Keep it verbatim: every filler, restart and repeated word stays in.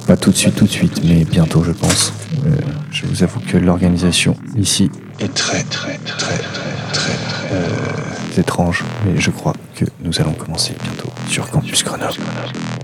Pas tout de suite, tout de suite, mais bientôt, je pense. Euh, je vous avoue que l'organisation ici est très, très, très, très, très, euh, étrange, mais je crois que nous allons commencer bientôt sur Campus Grenoble.